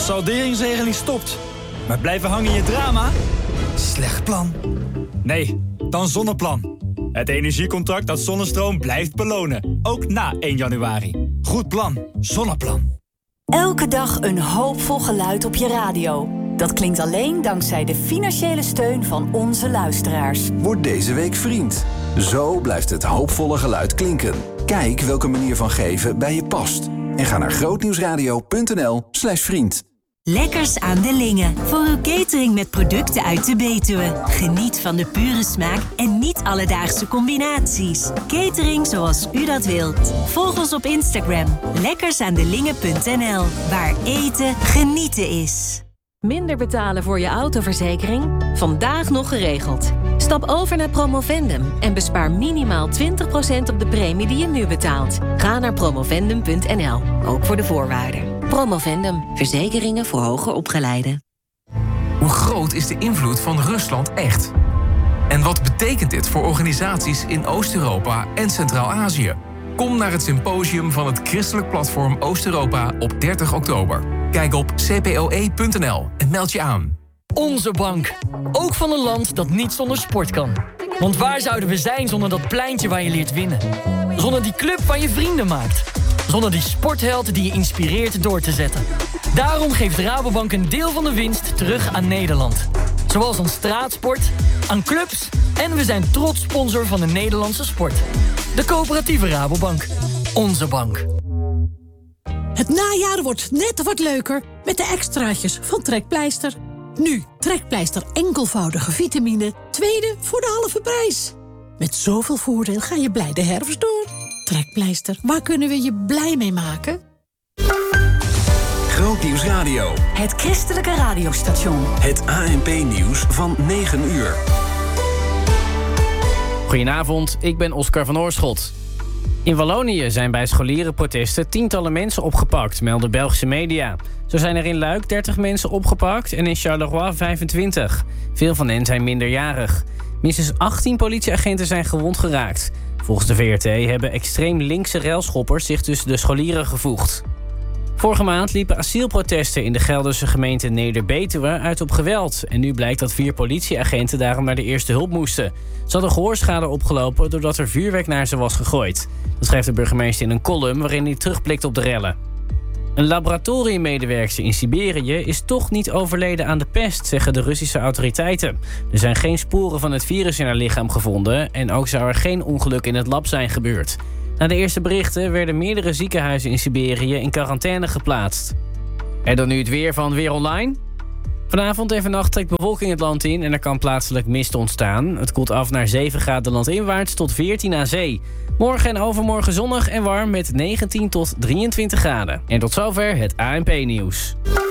salderingsregeling stopt. Maar blijven hangen in je drama? Slecht plan. Nee, dan Zonneplan. Het energiecontract dat zonnestroom blijft belonen. Ook na 1 januari. Goed plan. Zonneplan. Elke dag een hoopvol geluid op je radio. Dat klinkt alleen dankzij de financiële steun van onze luisteraars. Word deze week vriend. Zo blijft het hoopvolle geluid klinken. Kijk welke manier van geven bij je past. En ga naar grootnieuwsradio.nl/vriend. Lekkers aan de Linge. Voor uw catering met producten uit de Betuwe. Geniet van de pure smaak en niet alledaagse combinaties. Catering zoals u dat wilt. Volg ons op Instagram. lekkersaandelinge.nl. Waar eten genieten is. Minder betalen voor je autoverzekering? Vandaag nog geregeld. Stap over naar Promovendum en bespaar minimaal 20% op de premie die je nu betaalt. Ga naar promovendum.nl, ook voor de voorwaarden. Promovendum, verzekeringen voor hoger opgeleiden. Hoe groot is de invloed van Rusland echt? En wat betekent dit voor organisaties in Oost-Europa en Centraal-Azië? Kom naar het symposium van het Christelijk Platform Oost-Europa op 30 oktober. Kijk op cpoe.nl en meld je aan. Onze bank. Ook van een land dat niet zonder sport kan. Want waar zouden we zijn zonder dat pleintje waar je leert winnen? Zonder die club waar je vrienden maakt? Zonder die sportheld die je inspireert door te zetten? Daarom geeft Rabobank een deel van de winst terug aan Nederland. Zoals aan straatsport, aan clubs en we zijn trots sponsor van de Nederlandse sport. De coöperatieve Rabobank. Onze bank. Het najaar wordt net wat leuker met de extraatjes van Trekpleister. Nu, Trekpleister enkelvoudige vitamine, tweede voor de halve prijs. Met zoveel voordeel ga je blij de herfst door. Trekpleister, waar kunnen we je blij mee maken? Grootnieuws Radio. Het christelijke radiostation. Het ANP-nieuws van 9 uur. Goedenavond, ik ben Oscar van Oorschot. In Wallonië zijn bij scholierenprotesten tientallen mensen opgepakt, melden Belgische media. Zo zijn er in Luik 30 mensen opgepakt en in Charleroi 25. Veel van hen zijn minderjarig. Minstens 18 politieagenten zijn gewond geraakt. Volgens de VRT hebben extreem linkse railschoppers zich tussen de scholieren gevoegd. Vorige maand liepen asielprotesten in de Gelderse gemeente Neder-Betuwe uit op geweld. En nu blijkt dat 4 politieagenten daarom naar de eerste hulp moesten. Ze hadden gehoorschade opgelopen doordat er vuurwerk naar ze was gegooid. Dat schrijft de burgemeester in een column waarin hij terugblikt op de rellen. Een laboratoriummedewerkster in Siberië is toch niet overleden aan de pest, zeggen de Russische autoriteiten. Er zijn geen sporen van het virus in haar lichaam gevonden en ook zou er geen ongeluk in het lab zijn gebeurd. Na de eerste berichten werden meerdere ziekenhuizen in Siberië in quarantaine geplaatst. En dan nu het weer van Weer Online. Vanavond en vannacht trekt bewolking het land in en er kan plaatselijk mist ontstaan. Het koelt af naar 7 graden landinwaarts tot 14 aan zee. Morgen en overmorgen zonnig en warm met 19 tot 23 graden. En tot zover het ANP-nieuws.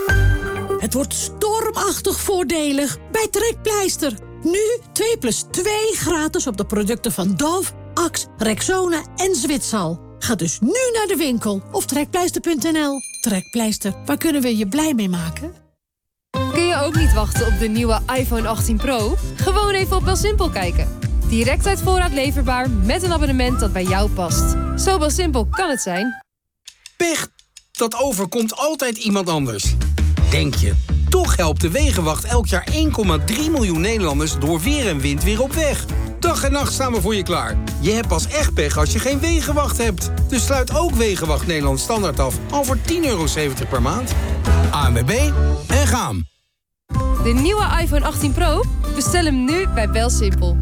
Het wordt stormachtig voordelig bij Trekpleister. Nu 2+2 gratis op de producten van Dove, Axe, Rexona en Zwitsal. Ga dus nu naar de winkel of trekpleister.nl. Trekpleister, waar kunnen we je blij mee maken? Kun je ook niet wachten op de nieuwe iPhone 18 Pro? Gewoon even op BelSimpel kijken. Direct uit voorraad leverbaar met een abonnement dat bij jou past. Zo BelSimpel kan het zijn. Pech, dat overkomt altijd iemand anders. Denk je, toch helpt de Wegenwacht elk jaar 1,3 miljoen Nederlanders door weer en wind weer op weg. Dag en nacht staan we voor je klaar. Je hebt pas echt pech als je geen Wegenwacht hebt. Dus sluit ook Wegenwacht Nederland Standaard af al voor €10,70 per maand. ANWB en gaan. De nieuwe iPhone 18 Pro? Bestel hem nu bij BelSimpel.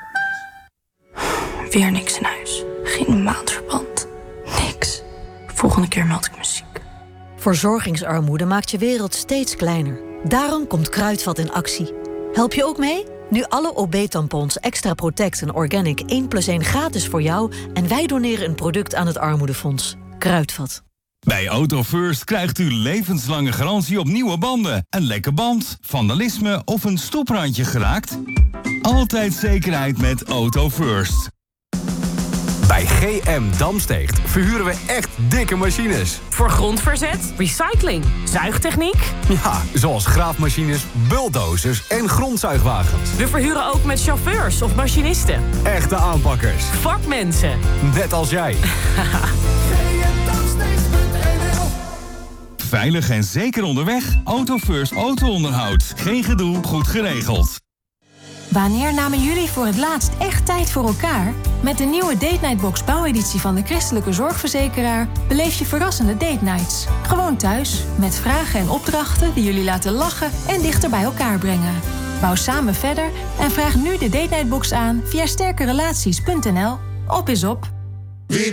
Weer niks in huis. Geen maandverband. Niks. Volgende keer meld ik me ziek. Verzorgingsarmoede maakt je wereld steeds kleiner. Daarom komt Kruidvat in actie. Help je ook mee? Nu alle OB-tampons Extra Protect en Organic 1+1 gratis voor jou en wij doneren een product aan het Armoedefonds. Kruidvat. Bij Auto First krijgt u levenslange garantie op nieuwe banden. Een lekke band, vandalisme of een stoprandje geraakt? Altijd zekerheid met Auto First. Bij GM Damsteegt verhuren we echt dikke machines. Voor grondverzet, recycling, zuigtechniek. Ja, zoals graafmachines, bulldozers en grondzuigwagens. We verhuren ook met chauffeurs of machinisten. Echte aanpakkers. Vakmensen. Net als jij. Veilig en zeker onderweg. Auto First auto-onderhoud. Geen gedoe, goed geregeld. Wanneer namen jullie voor het laatst echt tijd voor elkaar? Met de nieuwe Date Night Box bouweditie van de Christelijke Zorgverzekeraar beleef je verrassende date nights. Gewoon thuis, met vragen en opdrachten die jullie laten lachen en dichter bij elkaar brengen. Bouw samen verder en vraag nu de Date Night Box aan via sterkerelaties.nl. Op is op.